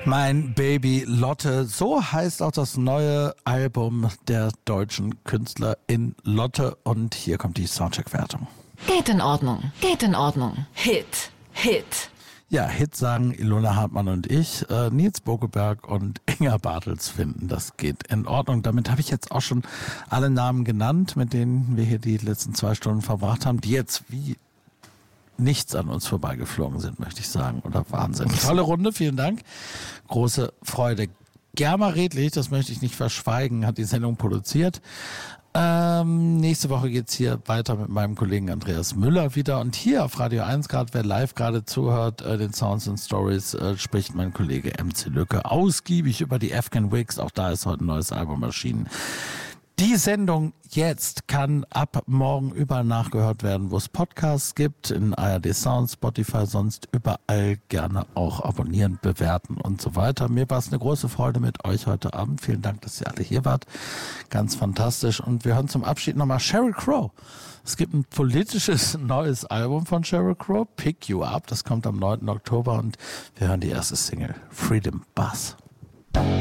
Mein Baby Lotte, so heißt auch das neue Album der deutschen Künstlerin Lotte. Und hier kommt die Soundcheck-Wertung. Geht in Ordnung, geht in Ordnung. Hit, Hit. Ja, Hit sagen Ilona Hartmann und ich. Nils Bokeberg und Inga Bartels finden, das geht in Ordnung. Damit habe ich jetzt auch schon alle Namen genannt, mit denen wir hier die letzten 2 Stunden verbracht haben, die jetzt wie nichts an uns vorbeigeflogen sind, möchte ich sagen. Oder Wahnsinn. Tolle Runde, vielen Dank. Große Freude. Germa Redlich, das möchte ich nicht verschweigen, hat die Sendung produziert. Nächste Woche geht's hier weiter mit meinem Kollegen Andreas Müller wieder. Und hier auf Radio 1 gerade, wer live gerade zuhört, den Sounds and Stories, spricht mein Kollege MC Lücke ausgiebig über die Afghan Wigs. Auch da ist heute ein neues Album erschienen. Die Sendung jetzt kann ab morgen überall nachgehört werden, wo es Podcasts gibt, in ARD Sound, Spotify, sonst überall gerne auch abonnieren, bewerten und so weiter. Mir war es eine große Freude mit euch heute Abend. Vielen Dank, dass ihr alle hier wart. Ganz fantastisch. Und wir hören zum Abschied nochmal Sheryl Crow. Es gibt ein politisches neues Album von Sheryl Crow, Pick You Up. Das kommt am 9. Oktober und wir hören die erste Single, Freedom Buzz.